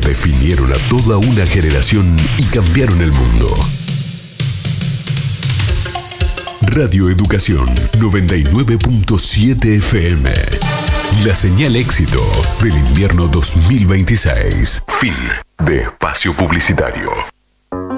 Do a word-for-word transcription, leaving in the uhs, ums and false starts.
definieron a toda una generación y cambiaron el mundo. Radio Educación noventa y nueve punto siete F M. La señal éxito del invierno dos mil veintiséis. Fin de espacio publicitario.